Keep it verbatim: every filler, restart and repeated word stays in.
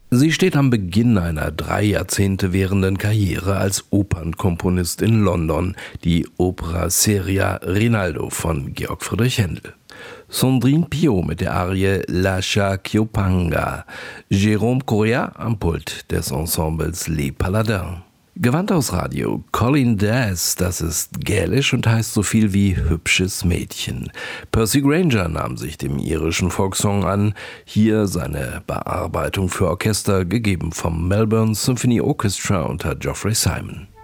Sie steht am Beginn einer drei Jahrzehnte währenden Karriere als Opernkomponist in London, die Opera seria Rinaldo von Georg Friedrich Händel. Sandrine Piau mit der Arie Lascia Chiopanga, Jérôme Correa am Pult des Ensembles Les Paladins. Gewandhaus Radio, Colin Daz, das ist gälisch und heißt so viel wie hübsches Mädchen. Percy Grainger nahm sich dem irischen Folksong an, hier seine Bearbeitung für Orchester, gegeben vom Melbourne Symphony Orchestra unter Geoffrey Simon.